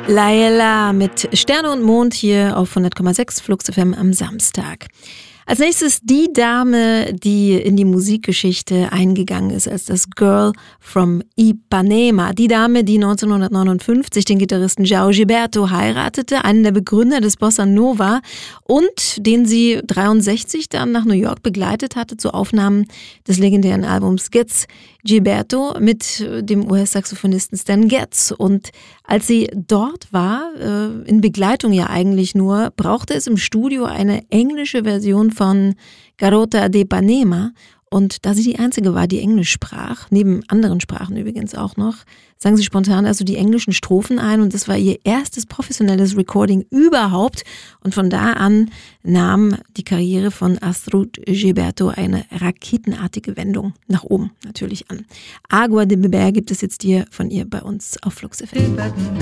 Laela mit Sterne und Mond hier auf 100,6 Flux FM am Samstag. Als nächstes die Dame, die in die Musikgeschichte eingegangen ist als das Girl from Ipanema. Die Dame, die 1959 den Gitarristen João Gilberto heiratete, einen der Begründer des Bossa Nova und den sie 63 dann nach New York begleitet hatte zu Aufnahmen des legendären Albums Getz Gilberto mit dem US-Saxophonisten Stan Getz. Und als sie dort war, in Begleitung ja eigentlich nur, brauchte es im Studio eine englische Version von Garota de Ipanema. Und da sie die einzige war, die Englisch sprach, neben anderen Sprachen übrigens auch noch, sang sie spontan also die englischen Strophen ein und das war ihr erstes professionelles Recording überhaupt. Und von da an nahm die Karriere von Astrud Gilberto eine raketenartige Wendung nach oben natürlich an. Agua de Beber gibt es jetzt hier von ihr bei uns auf Flux FM.